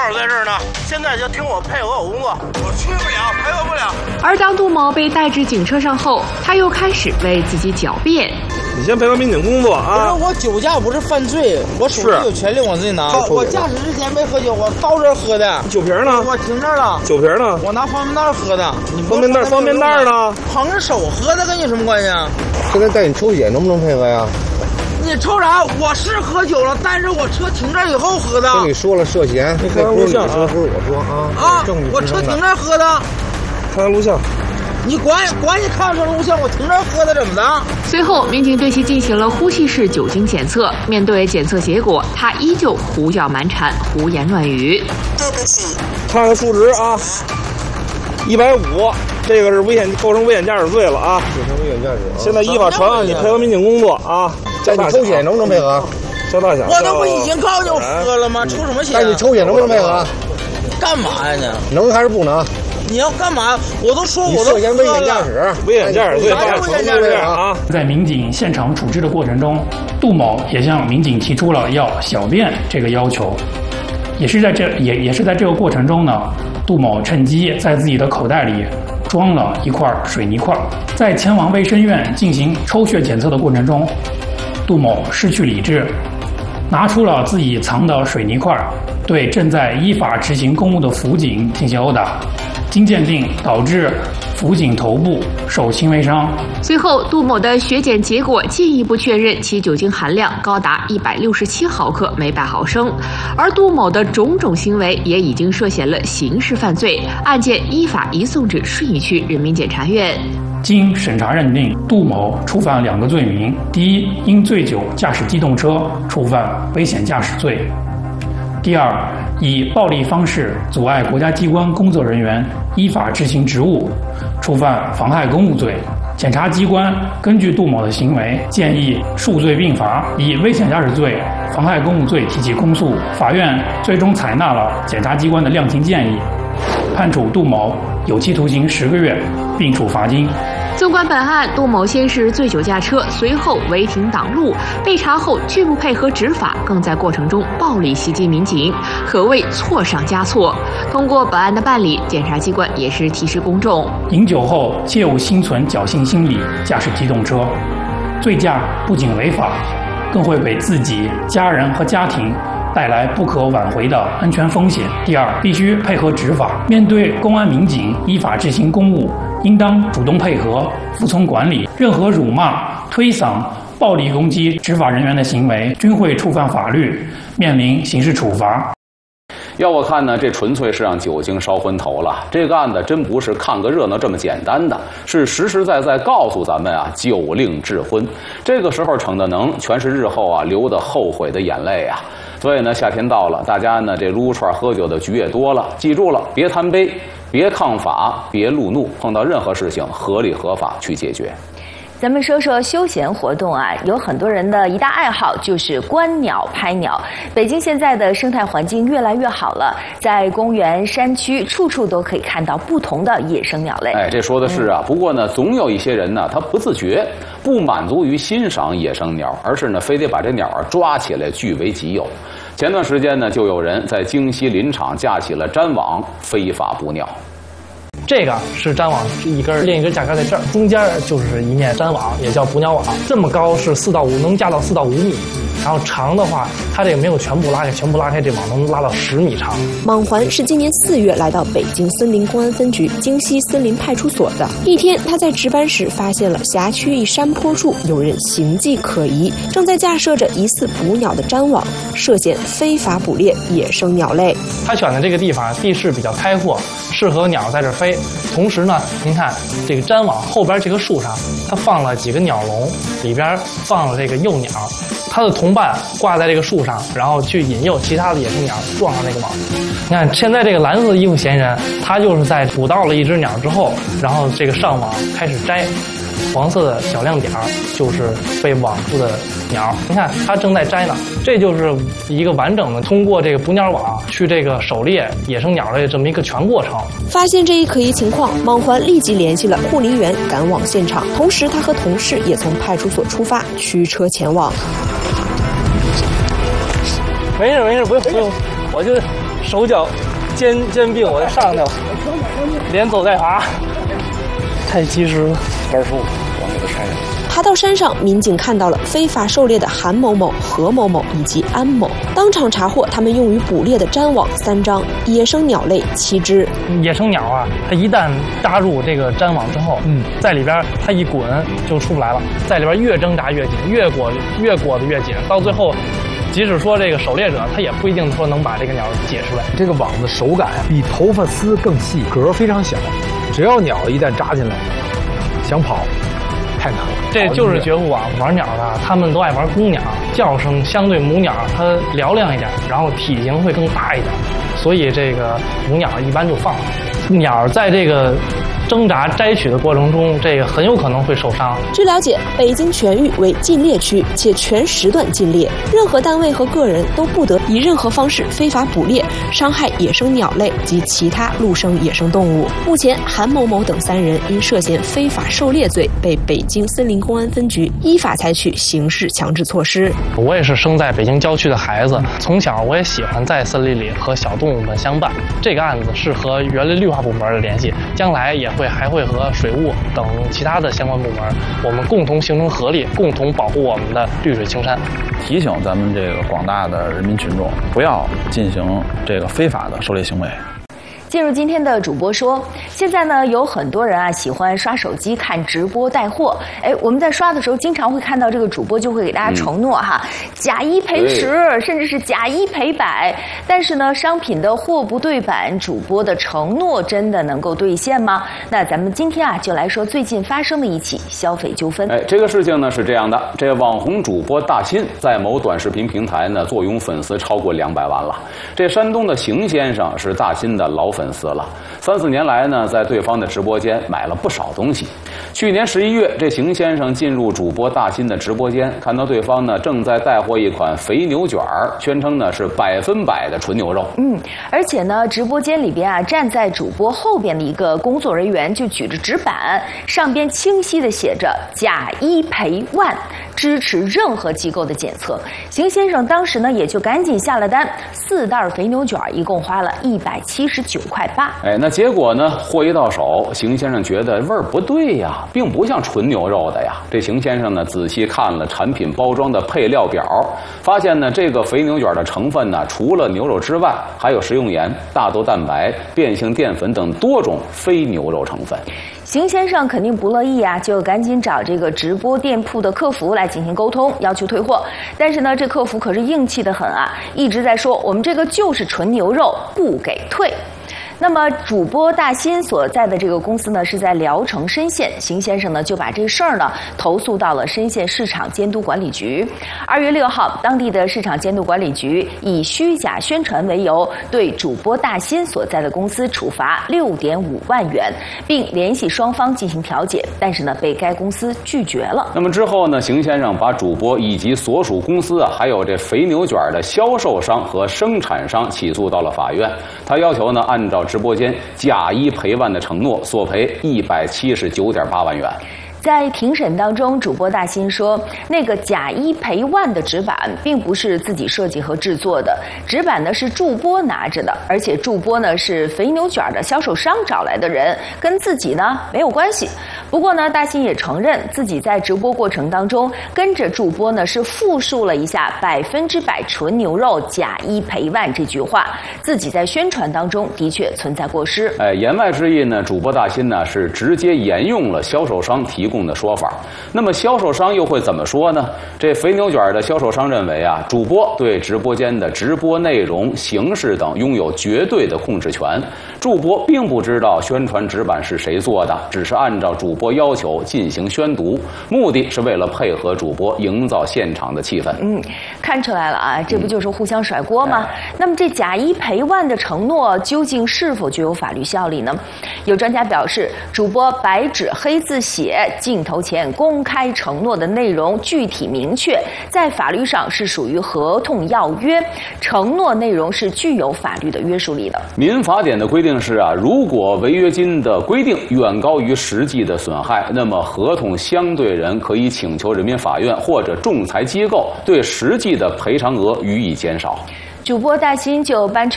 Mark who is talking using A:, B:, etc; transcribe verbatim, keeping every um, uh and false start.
A: 手在这儿呢，现在就听我配合我工作。我去不了，配合不了。
B: 而当杜某被带至警车上后，他又开始为自己狡辩。
C: 你先配合民警工作啊！
D: 不是我酒驾不是犯罪，我手里有权利往这拿。我驾驶之前没喝酒，我到这儿喝的。
C: 酒瓶呢？
D: 我停这儿了。酒
C: 瓶呢？
D: 我拿方便袋喝的。你
C: 方便袋方便袋呢？
D: 捧着手喝的跟你什么关系啊？
E: 现在带你抽血能不能配合呀？
D: 你抽啥？我是喝酒了，但是我车停这儿以后喝的。
E: 跟你说了涉嫌，
C: 你看看录像
E: 啊，不是我说啊。
D: 啊，我车停这儿喝的。
C: 看看录像。
D: 你管管你看这录像，我停这儿喝的怎么的？
B: 随后，民警对其进行了呼气式酒精检测。面对检测结果，他依旧胡搅蛮缠、胡言乱语。
F: 对不起，
C: 看看数值啊，一百五，这个是危险构成危险驾驶罪了啊！
E: 构成危险驾驶。
C: 现在依法传唤你配合民警工作啊！
E: 带你抽血能不能配合？
C: 交大小。
D: 我那不已经告诉你我喝了吗？抽什么血？
E: 带你抽血能不能配合？
D: 干嘛呀你？
E: 能还是不能？
D: 你要干嘛？我都说我都
E: 涉嫌危险驾驶，
C: 危险驾驶罪，
D: 啥叫危险驾驶
C: 啊？
G: 在民警现场处置的过程中，杜某也向民警提出了要小便这个要求。也是在这也也是在这个过程中呢，杜某趁机在自己的口袋里装了一块水泥块。在前往卫生院进行抽血检测的过程中，杜某失去理智，拿出了自己藏的水泥块，对正在依法执行公务的辅警进行殴打。经鉴定，导致辅警头部受轻微伤。
B: 随后，杜某的血检结果进一步确认其酒精含量高达一百六十七毫克每百毫升，而杜某的种种行为也已经涉嫌了刑事犯罪，案件依法移送至顺义区人民检察院。
G: 经审查认定，杜某触犯两个罪名：第一，因醉酒驾驶机动车触犯危险驾驶罪；第二，以暴力方式阻碍国家机关工作人员依法执行职务，触犯妨害公务罪。检察机关根据杜某的行为，建议数罪并罚，以危险驾驶罪、妨害公务罪提起公诉。法院最终采纳了检察机关的量刑建议，判处杜某有期徒刑十个月，并处罚金。
B: 纵观本案，杜某先是醉酒驾车，随后违停挡路，被查后拒不配合执法，更在过程中暴力袭击民警，可谓错上加错。通过本案的办理，检察机关也是提示公众：
G: 饮酒后切勿心存侥幸心理驾驶机动车，醉驾不仅违法，更会给自己、家人和家庭带来不可挽回的安全风险。第二，必须配合执法，面对公安民警依法执行公务，应当主动配合，服从管理。任何辱骂、推搡、暴力攻击执法人员的行为，均会触犯法律，面临刑事处罚。
H: 要我看呢，这纯粹是让酒精烧昏头了。这个案子真不是看个热闹这么简单的，是实实在在告诉咱们啊，酒令智昏。这个时候逞的能，全是日后啊流的后悔的眼泪啊。所以呢，夏天到了，大家呢这撸串喝酒的局也多了，记住了，别贪杯，别抗法，别路怒，碰到任何事情合理合法去解决。
I: 咱们说说休闲活动啊，有很多人的一大爱好就是观鸟、拍鸟。北京现在的生态环境越来越好了，在公园、山区，处处都可以看到不同的野生鸟类。
H: 哎，这说的是啊，不过呢，总有一些人呢，他不自觉，不满足于欣赏野生鸟，而是呢，非得把这鸟啊抓起来据为己有。前段时间呢，就有人在京西林场架起了粘网，非法捕鸟。
J: 这个是粘网，是一根，另一根架杆在这儿，中间就是一面粘网，也叫捕鸟网。这么高是四到五，能架到四到五米。然后长的话，它这个没有全部拉开，全部拉开这网能拉到十米长。
K: 莽环是今年四月来到北京森林公安分局京西森林派出所的。一天，他在值班时发现了辖区一山坡处有人形迹可疑，正在架设着疑似捕鸟的粘网，涉嫌非法捕猎野生鸟类。
J: 他选的这个地方地势比较开阔，适合鸟在这飞。同时呢，您看这个粘网后边这个树上，它放了几个鸟笼，里边放了这个幼鸟，它的同伴挂在这个树上，然后去引诱其他的野生鸟撞上那个网。你看现在这个蓝色的衣服嫌疑人，他就是在捕到了一只鸟之后，然后这个上网开始摘。黄色的小亮点就是被网住的鸟，你看它正在摘呢，这就是一个完整的通过这个捕鸟网去这个狩猎野生鸟类的这么一个全过程。
K: 发现这一可疑情况，莽环立即联系了护林员赶往现场，同时他和同事也从派出所出发，驱车前往。
J: 没事没事，不用不用，我就手脚肩肩并我就上去了，连走带爬，太及时了。
C: 班叔，我给他拆了。
K: 爬到山上，民警看到了非法狩猎的韩某某、何某某以及安某，当场查获他们用于捕猎的粘网三张，野生鸟类七只。
J: 野生鸟啊，它一旦扎入这个粘网之后，嗯，在里边它一滚就出不来了，在里边越挣扎越紧，越裹越裹得越紧，到最后，即使说这个狩猎者，他也不一定说能把这个鸟解出来。
F: 这个网的手感比头发丝更细，格非常小，只要鸟一旦扎进来，想跑。太难了，
J: 这就是绝户网玩鸟的，他们都爱玩公鸟，叫声相对母鸟它嘹亮一点，然后体型会更大一点，所以这个母鸟一般就放了。鸟在这个挣扎摘取的过程中，这个很有可能会受伤。
K: 据了解，北京全域为禁猎区，且全时段禁猎，任何单位和个人都不得以任何方式非法捕猎、伤害野生鸟类及其他陆生野生动物。目前，韩某某等三人因涉嫌非法狩猎罪，被北京森林公安分局依法采取刑事强制措施。
J: 我也是生在北京郊区的孩子，从小我也喜欢在森林里和小动物们相伴。这个案子是和园林绿化部门的联系，将来也会还会和水务等其他的相关部门，我们共同形成合力，共同保护我们的绿水青山。
L: 提醒咱们这个广大的人民群众，不要进行这个非法的狩猎行为。
I: 进入今天的主播说，现在呢有很多人啊喜欢刷手机看直播带货。哎，我们在刷的时候经常会看到这个主播就会给大家承诺哈，嗯、假一赔十，甚至是假一赔百。但是呢，商品的货不对版，主播的承诺真的能够兑现吗？那咱们今天啊就来说最近发生的一起消费纠纷。
H: 哎，这个事情呢是这样的，这网红主播大新在某短视频平台呢坐拥粉丝超过两百万了。这山东的邢先生是大新的老粉丝了，三四年来呢，在对方的直播间买了不少东西。去年十一月，这邢先生进入主播大新的直播间，看到对方呢正在带货一款肥牛卷儿，宣称呢是百分百的纯牛肉。
I: 嗯，而且呢，直播间里边啊，站在主播后边的一个工作人员就举着纸板，上边清晰的写着“假一赔万”，支持任何机构的检测。邢先生当时呢也就赶紧下了单，四袋肥牛卷一共花了一百七十九块八。
H: 哎，那结果呢？货一到手，邢先生觉得味儿不对呀，并不像纯牛肉的呀。这邢先生呢，仔细看了产品包装的配料表，发现呢，这个肥牛卷的成分呢，除了牛肉之外，还有食用盐、大豆蛋白、变性淀粉等多种非牛肉成分。
I: 邢先生肯定不乐意啊，就赶紧找这个直播店铺的客服来进行沟通，要求退货。但是呢，这客服可是硬气得很啊，一直在说我们这个就是纯牛肉，不给退。那么主播大新所在的这个公司呢，是在聊城深县。邢先生呢就把这事儿呢投诉到了深县市场监督管理局。二月六号，当地的市场监督管理局以虚假宣传为由，对主播大新所在的公司处罚六点五万元，并联系双方进行调解，但是呢被该公司拒绝了。
H: 那么之后呢，邢先生把主播以及所属公司啊，还有这肥牛卷的销售商和生产商起诉到了法院。他要求呢，按照直播间假一赔万的承诺，索赔一百七十九点八万元。
I: 在庭审当中，主播大新说，那个假一赔万的纸板并不是自己设计和制作的，纸板呢是助播拿着的，而且助播呢是肥牛卷的销售商找来的人，跟自己呢没有关系。不过呢，大新也承认自己在直播过程当中跟着助播呢是复述了一下百分之百纯牛肉假一赔万这句话，自己在宣传当中的确存在过失。
H: 哎，言外之意呢，主播大新呢是直接沿用了销售商提供的说法。那么销售商又会怎么说呢？这肥牛卷的销售商认为啊，主播对直播间的直播内容、形式等拥有绝对的控制权，主播并不知道宣传纸板是谁做的，只是按照主播要求进行宣读，目的是为了配合主播营造现场的气氛。
I: 嗯，看出来了啊，这不就是互相甩锅吗？嗯、那么这假一赔万的承诺究竟是否具有法律效力呢？有专家表示，主播白纸黑字写，镜头前公开承诺的内容具体明确，在法律上是属于合同要约，承诺内容是具有法律的约束力的。
H: 民法典的规定是啊，如果违约金的规定远高于实际的损害，那么合同相对人可以请求人民法院或者仲裁机构对实际的赔偿额予以减少。
I: 主播大新就搬出